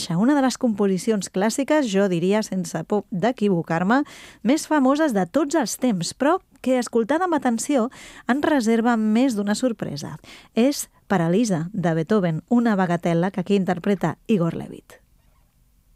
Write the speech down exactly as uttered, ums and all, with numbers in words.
mateixa, una de les composicions clàssiques, jo diria, sense por d'equivocar-me, més famoses de tots els temps, però que, escoltada amb atenció, en reserva més d'una sorpresa. És Paralisa, de Beethoven, una bagatel·la que aquí interpreta Igor Levit.